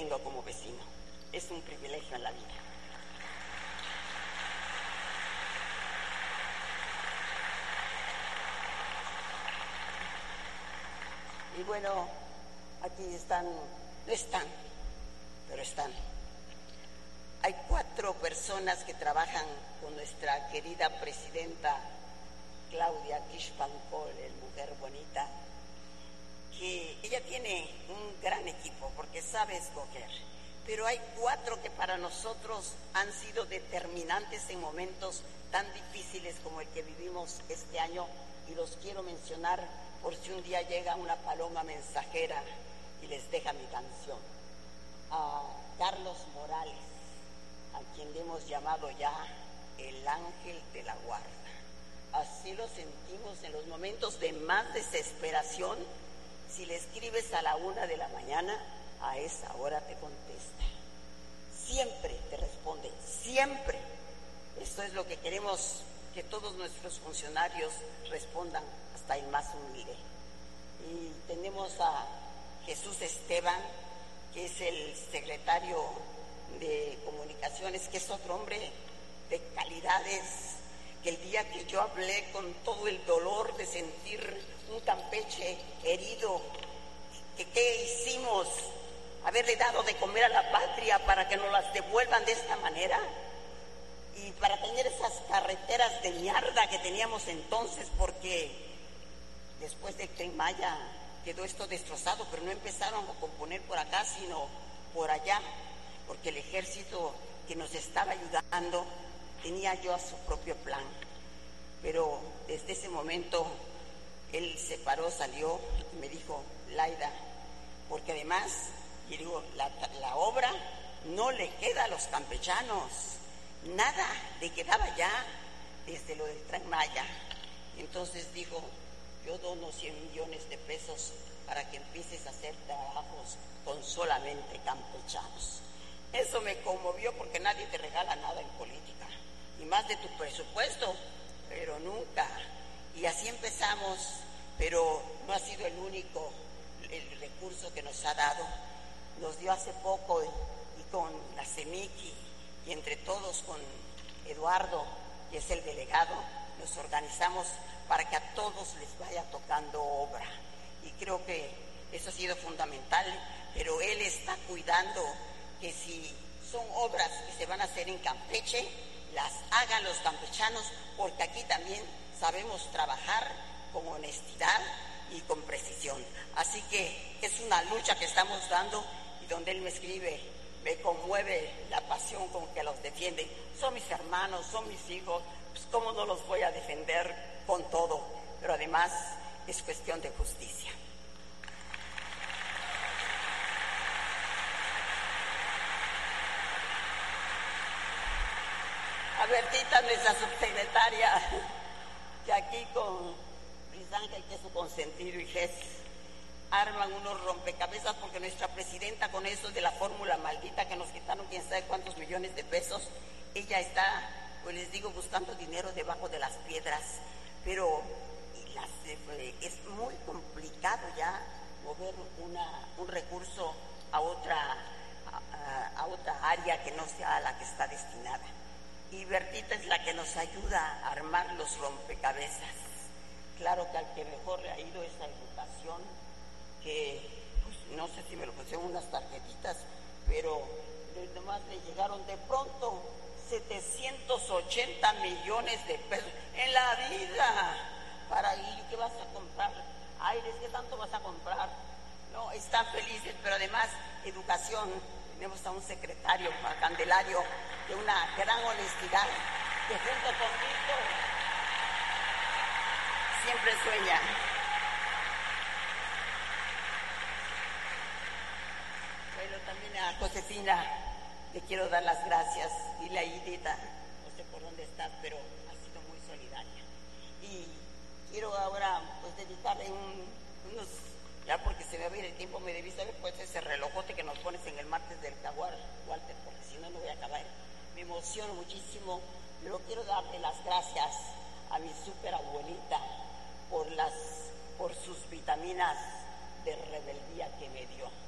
tengo como vecino. Es un privilegio en la vida. Y bueno, aquí están, no están, pero están. Hay 4 personas que trabajan con nuestra querida presidenta Claudia Xpancol, mujer bonita, que ella tiene un gran equipo porque sabe escoger, pero hay 4 que para nosotros han sido determinantes en momentos tan difíciles como el que vivimos este año, y los quiero mencionar por si un día llega una paloma mensajera y les deja mi canción. A Carlos Morales, a quien le hemos llamado ya el ángel de la guarda. Así lo sentimos en los momentos de más desesperación. Si le escribes a la 1 de la mañana, a esa hora te contesta. Siempre te responde, siempre. Esto es lo que queremos que todos nuestros funcionarios respondan, hasta el más humilde. Y tenemos a Jesús Esteban, que es el secretario de Comunicaciones, que es otro hombre de calidades, que el día que yo hablé con todo el dolor de sentir un Campeche herido, que qué hicimos, haberle dado de comer a la patria para que nos las devuelvan de esta manera, y para tener esas carreteras de mierda que teníamos entonces, porque después del Tren Maya quedó esto destrozado, pero no empezaron a componer por acá, sino por allá, porque el ejército que nos estaba ayudando tenía yo a su propio plan. Pero desde ese momento él se paró, salió y me dijo, Laida, porque además, y digo, la obra no le queda a los campechanos, nada le quedaba ya desde lo del Tren Maya. Entonces dijo, yo dono 100 millones de pesos para que empieces a hacer trabajos con solamente campechanos. Eso me conmovió, porque nadie te regala nada en política, y más de tu presupuesto, pero nunca. Y así empezamos, pero no ha sido el único el recurso que nos ha dado. Nos dio hace poco, y con la CEMICI, y entre todos con Eduardo, que es el delegado, nos organizamos para que a todos les vaya tocando obra. Y creo que eso ha sido fundamental, pero él está cuidando que si son obras que se van a hacer en Campeche, las hagan los campechanos, porque aquí también sabemos trabajar con honestidad y con precisión. Así que es una lucha que estamos dando, y donde él me escribe, me conmueve la pasión con que los defienden. Son mis hermanos, son mis hijos, pues cómo no los voy a defender con todo, pero además es cuestión de justicia. A Bertita, nuestra subsecretaria, que aquí con Luis Ángel, que es su consentido, y Jess, arman unos rompecabezas, porque nuestra presidenta, con eso de la fórmula maldita que nos quitaron quién sabe cuántos millones de pesos, ella está, pues les digo, buscando dinero debajo de las piedras, pero es muy complicado ya mover un recurso a otra área que no sea a la que está destinada. Y Bertita es la que nos ayuda a armar los rompecabezas. Claro que al que mejor le ha ido esa educación, que pues, no sé si me lo pusieron unas tarjetitas, pero nomás le llegaron de pronto 780 millones de pesos en la vida. Para ir, ¿qué vas a comprar? Aires, ¿qué tanto vas a comprar? No, están felices, pero además educación. Tenemos a un secretario, a Candelario, de una gran honestidad, que junto conmigo siempre sueña. Bueno, también a Josefina le quiero dar las gracias, y la Idita, no sé por dónde estás, pero ha sido muy solidaria. Y quiero ahora pues dedicarle unos, ya porque se me va a ir el tiempo, me debiste haber puesto ese relojote que nos pones en el martes del Jaguar, Walter, porque si no, no voy a acabar. Me emociono muchísimo, pero quiero darle las gracias a mi súper abuelita por sus vitaminas de rebeldía que me dio.